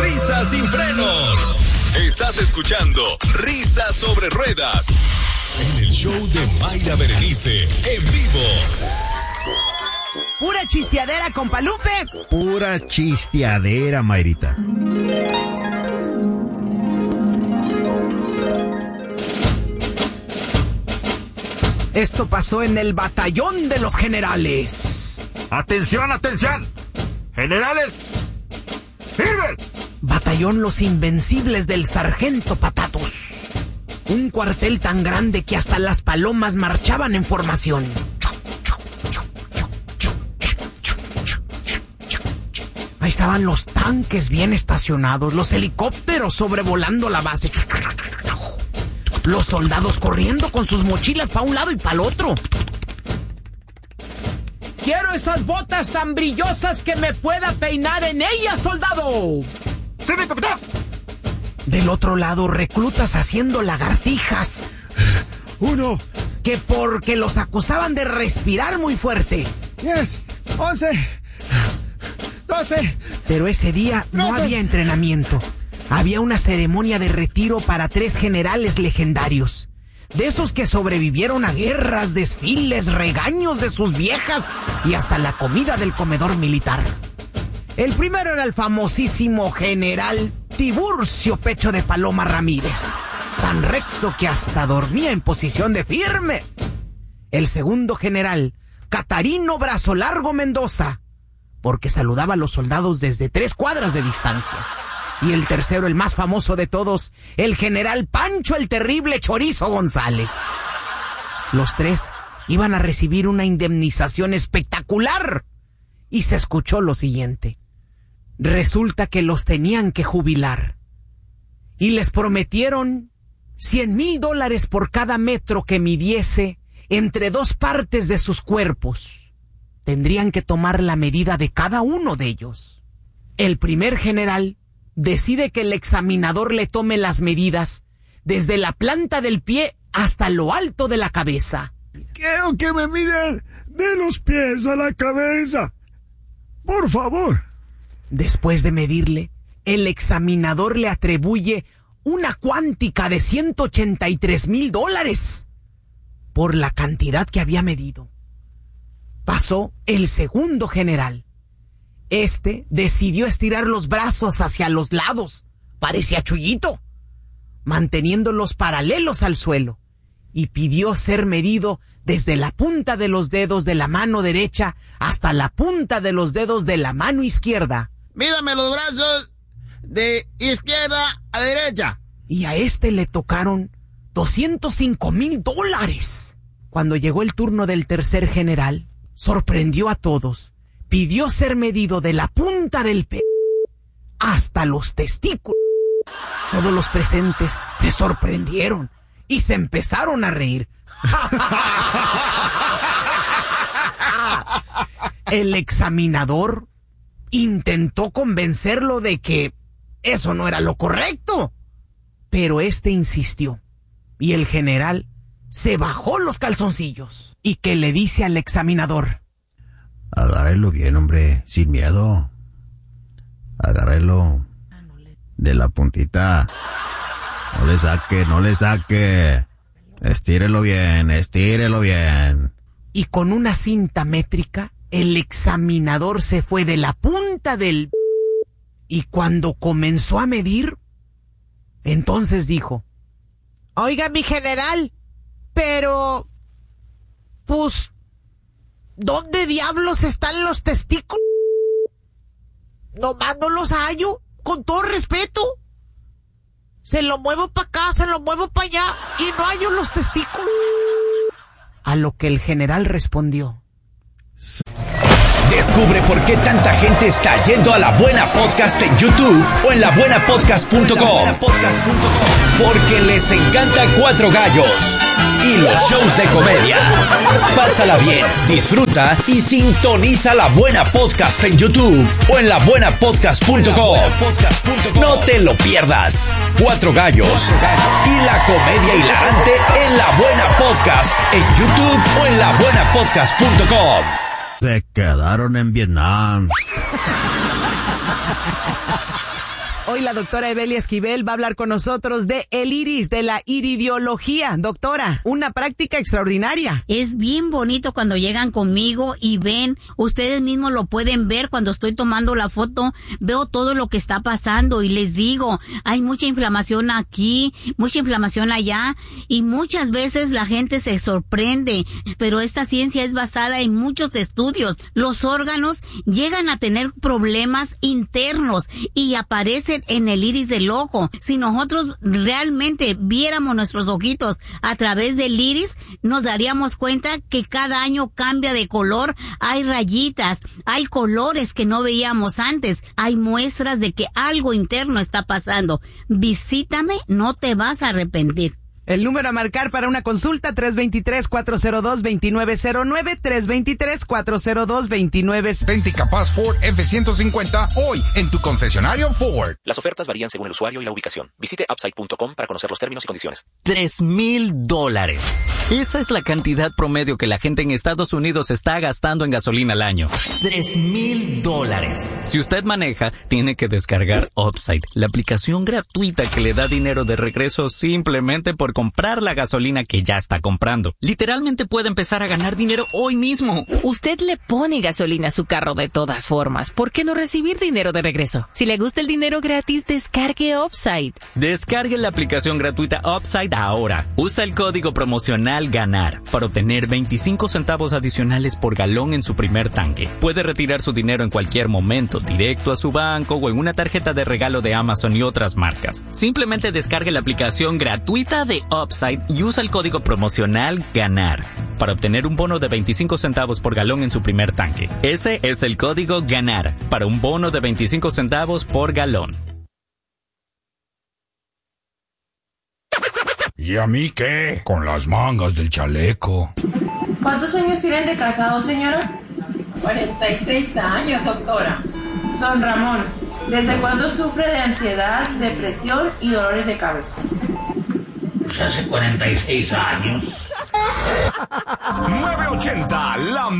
Risas sin frenos. Estás escuchando Risas sobre Ruedas en el show de Mayra Berenice en vivo. Pura chisteadera, compa Lupe. Pura chisteadera, Mayrita. Esto pasó en el batallón de los generales. ¡Atención, atención! ¡Generales! ¡Sirven! Batallón Los Invencibles del Sargento Patatos. Un cuartel tan grande que hasta las palomas marchaban en formación. Ahí estaban los tanques bien estacionados, los helicópteros sobrevolando la base. Los soldados corriendo con sus mochilas para un lado y para el otro. Quiero esas botas tan brillosas que me pueda peinar en ellas, soldado. ¡Sí, mi capitán! Del otro lado, reclutas haciendo lagartijas. 1, Que porque los acusaban de respirar muy fuerte. 10, 11, 12. Pero ese día no había entrenamiento. Había una ceremonia de retiro para 3 generales legendarios. De esos que sobrevivieron a guerras, desfiles, regaños de sus viejas y hasta la comida del comedor militar. El primero era el famosísimo general Tiburcio Pecho de Paloma Ramírez, tan recto que hasta dormía en posición de firme. El segundo general, Catarino Brazo Largo Mendoza, porque saludaba a los soldados desde 3 cuadras de distancia. Y el tercero, el más famoso de todos, el general Pancho el Terrible Chorizo González. Los 3 iban a recibir una indemnización espectacular. Y se escuchó lo siguiente. Resulta que los tenían que jubilar. Y les prometieron $100,000 por cada metro que midiese entre 2 partes de sus cuerpos. Tendrían que tomar la medida de cada uno de ellos. El primer general decide que el examinador le tome las medidas desde la planta del pie hasta lo alto de la cabeza. Quiero que me midan de los pies a la cabeza. Por favor. Después de medirle, el examinador le atribuye una cuántica de $183,000 por la cantidad que había medido. Pasó el segundo general. Este decidió estirar los brazos hacia los lados, parecía Chuyito, manteniéndolos paralelos al suelo, y pidió ser medido desde la punta de los dedos de la mano derecha hasta la punta de los dedos de la mano izquierda. Mídame los brazos de izquierda a derecha. Y a este le tocaron $205,000. Cuando llegó el turno del tercer general, sorprendió a todos. Pidió ser medido de la punta del hasta los testículos. Todos los presentes se sorprendieron y se empezaron a reír. El examinador intentó convencerlo de que eso no era lo correcto, pero este insistió y el general se bajó los calzoncillos y que le dice al examinador: Agárrelo bien, hombre, sin miedo. Agárrelo de la puntita. No le saque. Estírelo bien. Y con una cinta métrica, el examinador se fue de la punta del... Y cuando comenzó a medir, entonces dijo: Oiga, mi general, pero... pues... ¿dónde diablos están los testículos? Nomás no los hallo, con todo respeto. Se lo muevo para acá, se lo muevo para allá, y no hallo los testículos. A lo que el general respondió: Descubre por qué tanta gente está yendo a La Buena Podcast en YouTube o en labuenapodcast.com. Porque les encanta Cuatro Gallos y los shows de comedia. Pásala bien, disfruta y sintoniza La Buena Podcast en YouTube o en labuenapodcast.com. No te lo pierdas. Cuatro Gallos y la comedia hilarante en La Buena Podcast en YouTube o en labuenapodcast.com. Se quedaron en Vietnam. Hoy la doctora Evelia Esquivel va a hablar con nosotros de el iris, de la iridiología. Doctora, una práctica extraordinaria. Es bien bonito cuando llegan conmigo y ven, ustedes mismos lo pueden ver cuando estoy tomando la foto, veo todo lo que está pasando y les digo, hay mucha inflamación aquí, mucha inflamación allá y muchas veces la gente se sorprende, pero esta ciencia es basada en muchos estudios. Los órganos llegan a tener problemas internos y aparecen en el iris del ojo. Si nosotros realmente viéramos nuestros ojitos a través del iris, nos daríamos cuenta que cada año cambia de color, hay rayitas, hay colores que no veíamos antes, hay muestras de que algo interno está pasando. Visítame, no te vas a arrepentir. El número a marcar para una consulta, 323-402-2909, 323-402-2909. Vente capaz Ford F-150 hoy en tu concesionario Ford. Las ofertas varían según el usuario y la ubicación. Visite upside.com para conocer los términos y condiciones. $3,000. Esa es la cantidad promedio que la gente en Estados Unidos está gastando en gasolina al año. $3,000. Si usted maneja, tiene que descargar Upside, la aplicación gratuita que le da dinero de regreso simplemente por comprar la gasolina que ya está comprando. Literalmente puede empezar a ganar dinero hoy mismo. Usted le pone gasolina a su carro de todas formas. ¿Por qué no recibir dinero de regreso? Si le gusta el dinero gratis, descargue Upside. Descargue la aplicación gratuita Upside ahora. Usa el código promocional GANAR para obtener 25 centavos adicionales por galón en su primer tanque. Puede retirar su dinero en cualquier momento, directo a su banco o en una tarjeta de regalo de Amazon y otras marcas. Simplemente descargue la aplicación gratuita de Upside y usa el código promocional GANAR para obtener un bono de 25 centavos por galón en su primer tanque. Ese es el código GANAR para un bono de 25 centavos por galón. ¿Y a mí qué? Con las mangas del chaleco. ¿Cuántos años tienen de casado, señora? 46 años, doctora. Don Ramón, ¿desde cuándo sufre de ansiedad, depresión y dolores de cabeza? Pues hace 46 años. 980, la